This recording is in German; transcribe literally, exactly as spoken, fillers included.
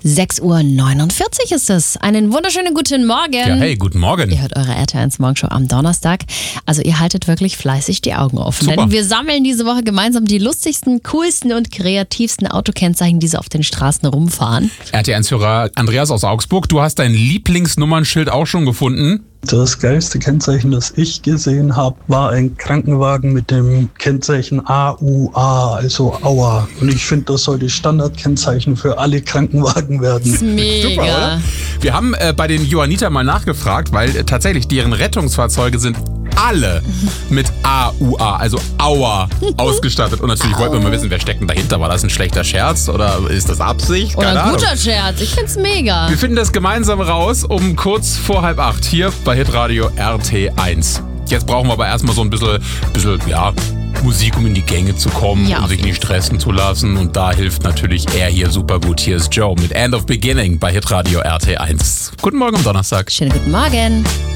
sechs Uhr neunundvierzig ist es. Einen wunderschönen guten Morgen. Ja, hey, guten Morgen. Ihr hört eure R T L eins Morgenshow am Donnerstag. Also ihr haltet wirklich fleißig die Augen offen. Super. Denn wir sammeln diese Woche gemeinsam die lustigsten, coolsten und kreativsten Autokennzeichen, die so auf den Straßen rumfahren. R T eins-Hörer Andreas aus Augsburg, du hast dein Lieblingsnummernschild auch schon gefunden. Das geilste Kennzeichen, das ich gesehen habe, war ein Krankenwagen mit dem Kennzeichen A U A, also Aua. Und ich finde, das sollte Standardkennzeichen für alle Krankenwagen werden. Das ist mega. Super, oder? Wir haben äh, bei den Johanniter mal nachgefragt, weil äh, tatsächlich deren Rettungsfahrzeuge sind alle mit A U A, also Aua, ausgestattet. Und natürlich wollten wir mal wissen, wer steckt denn dahinter? War das ein schlechter Scherz oder ist das Absicht? Oder Keine ein guter Ahnung. Scherz. Ich find's mega. Wir finden das gemeinsam raus um kurz vor halb acht hier bei Hitradio R T eins. Jetzt brauchen wir aber erstmal so ein bisschen, bisschen ja, Musik, um in die Gänge zu kommen Ja, und sich nicht stressen zu lassen. Und da hilft natürlich er hier super gut. Hier ist Joe mit End of Beginning bei Hitradio R T eins. Guten Morgen am Donnerstag. Schönen guten Morgen.